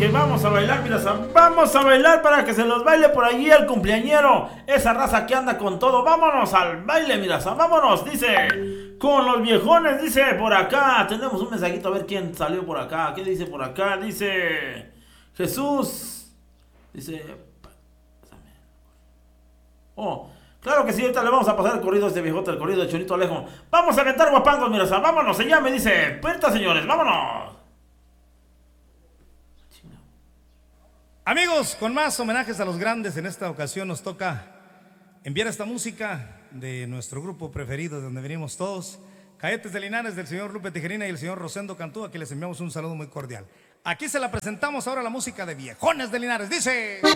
porque vamos a bailar, mira, vamos a bailar para que se los baile por allí el cumpleañero. Esa raza que anda con todo. Vámonos al baile, mira, vámonos, dice. Con los viejones, dice por acá. Tenemos un mensajito, a ver quién salió por acá. ¿Qué dice por acá? Dice Jesús. Dice. Oh, claro que sí, ahorita le vamos a pasar el corrido a este viejote, el corrido de Chorito Alejo. Vamos a aventar guapangos, mira, vámonos, se llama, dice. Puerta, señores, vámonos. Amigos, con más homenajes a los grandes, en esta ocasión nos toca enviar esta música de nuestro grupo preferido, de donde venimos todos, Cadetes de Linares, del señor Lupe Tijerina y el señor Rosendo Cantú, a quien les enviamos un saludo muy cordial. Aquí se la presentamos ahora, la música de Viejones de Linares, dice...